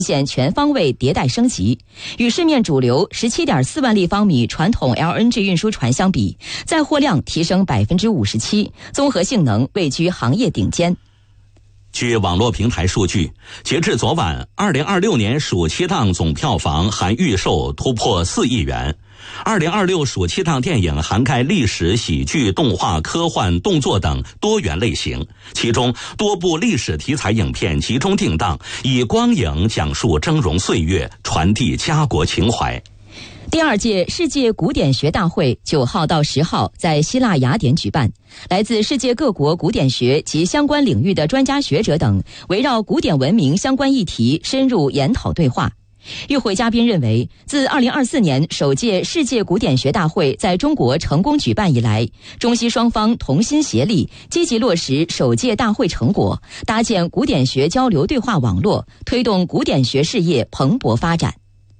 现全方位迭代升级，与市面主流 17.4 万立方米传统 LNG 运输船相比，载货量提升 57%， 综合性能位居行业顶尖。 据网络平台数据，截至昨晚，2026年暑期档总票房含预售突破4亿元。2026暑期档电影涵盖历史、喜剧、动画、科幻、动作等多元类型，其中多部历史题材影片集中定档，以光影讲述峥嵘岁月，传递家国情怀。 第二届世界古典学大会9号到10号在希腊雅典举办，来自世界各国古典学及相关领域的专家学者等，围绕古典文明相关议题深入研讨对话。与会嘉宾认为，自2024年首届世界古典学大会在中国成功举办以来，中西双方同心协力，积极落实首届大会成果，搭建古典学交流对话网络，推动古典学事业蓬勃发展。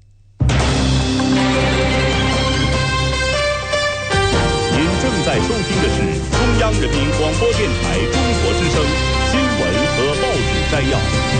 您正在收听的是中央人民广播电台中国之声新闻和报纸摘要。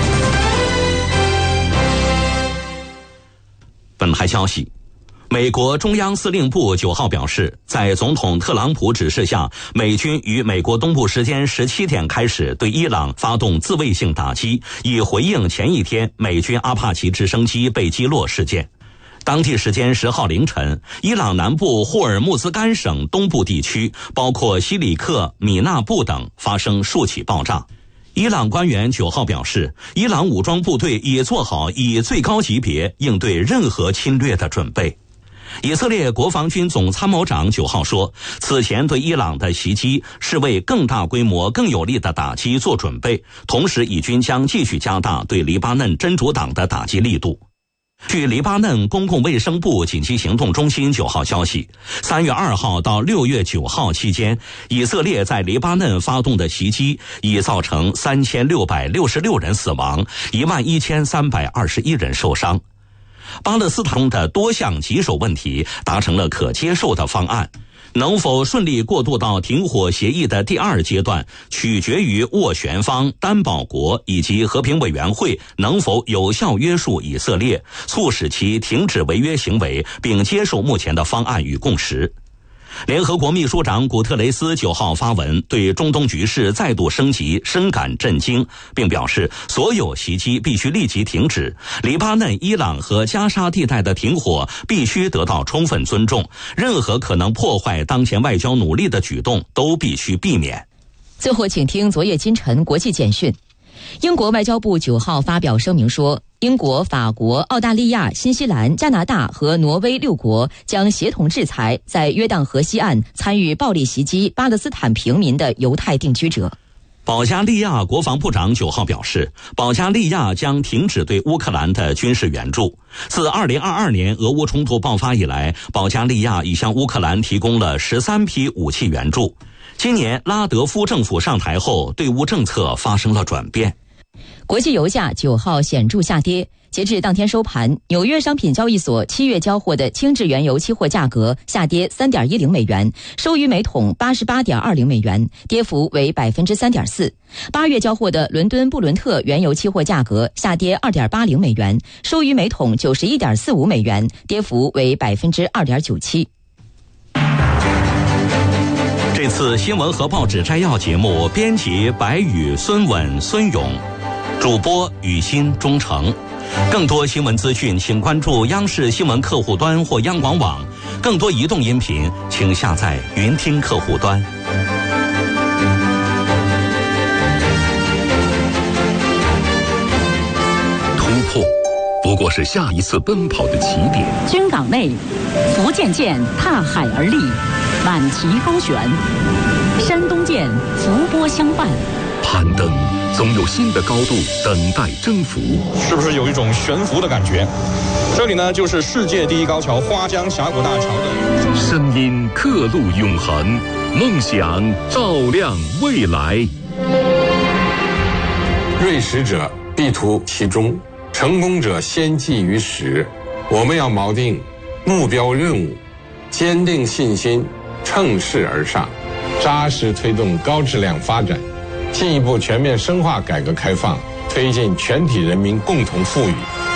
本台消息，美国中央司令部9号表示，在总统特朗普指示下，美军于美国东部时间17点开始对伊朗发动自卫性打击，以回应前一天美军阿帕奇直升机被击落事件。当地时间10号凌晨，伊朗南部霍尔木兹干省东部地区，包括西里克、米纳布等，发生数起爆炸。伊朗官员9号表示，伊朗武装部队已做好以最高级别应对任何侵略的准备。以色列国防军总参谋长9号说，此前对伊朗的袭击是为更大规模、更有力的打击做准备，同时以军将继续加大对黎巴嫩真主党的打击力度。据黎巴嫩公共卫生部紧急行动中心9号消息，3月2号到6月9号期间，以色列在黎巴嫩发动的袭击已造成3666人死亡，11321人受伤。巴勒斯坦的多项棘手问题达成了可接受的方案，能否顺利过渡到停火协议的第2阶段，取决于斡旋方、担保国以及和平委员会能否有效约束以色列，促使其停止违约行为，并接受目前的方案与共识。联合国秘书长古特雷斯9号发文，对中东局势再度升级深感震惊，并表示所有袭击必须立即停止，黎巴嫩、伊朗和加沙地带的停火必须得到充分尊重，任何可能破坏当前外交努力的举动都必须避免。 最后请听昨夜今晨国际简讯。英国外交部9号发表声明说，英国、法国、澳大利亚、新西兰、加拿大和挪威6国将协同制裁在约旦河西岸参与暴力袭击巴勒斯坦平民的犹太定居者。 保加利亚国防部长9号表示，保加利亚将停止对乌克兰的军事援助。自2022年俄乌冲突爆发以来，保加利亚已向乌克兰提供了13批武器援助。今年拉德夫政府上台后，对乌政策发生了转变。 国际油价9号显著下跌，截至当天收盘，纽约商品交易所7月交货的轻质原油期货价格下跌 3.10 美元，收于每桶 88.20 美元，跌幅为 3.4%。8月交货的伦敦布伦特原油期货价格下跌 2.80 美元，收于每桶 91.45 美元，跌幅为 2.97%。 这次新闻和报纸摘要节目编辑白宇、孙稳、孙勇，主播雨欣、钟诚。更多新闻资讯请关注央视新闻客户端或央广网，更多移动音频请下载云听客户端。 突破不过是下一次奔跑的起点。 军港内，福建舰踏海而立，满旗高悬；山东舰伏波相伴。 攀登总有新的高度等待征服， 是不是有一种悬浮的感觉？这里呢，就是世界第一高桥花江峡谷大桥的声音刻录永恒，梦想照亮未来。 锐实者必图其中，成功者先记于始。我们要锚定目标任务，坚定信心，乘势而上，扎实推动高质量发展，进一步全面深化改革开放，推进全体人民共同富裕。